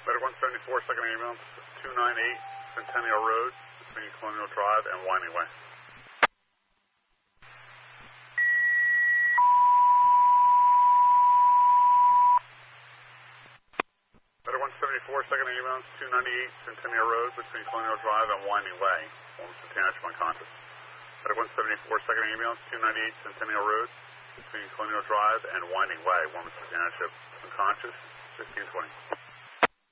Letter 174, second ambulance, 298 Centennial Road, between Colonial Drive and Winding Way. Letter 174, second ambulance, 298 Centennial Road, between Colonial Drive and Winding Way. One Mr. Township unconscious. Letter 174, second ambulance, 298 Centennial Road, between Colonial Drive and Winding Way. One Mr. Township unconscious, 1620.